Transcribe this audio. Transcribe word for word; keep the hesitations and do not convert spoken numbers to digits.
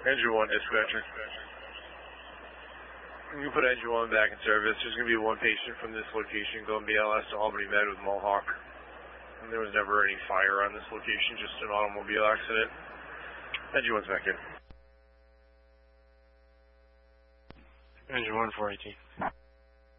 Engine one, dispatcher. You can put engine one back in service. There's going to be one patient from this location going B L S to Albany Med with Mohawk. And there was never any fire on this location, just an automobile accident. Engine one's back in. Engine one, four eighteen.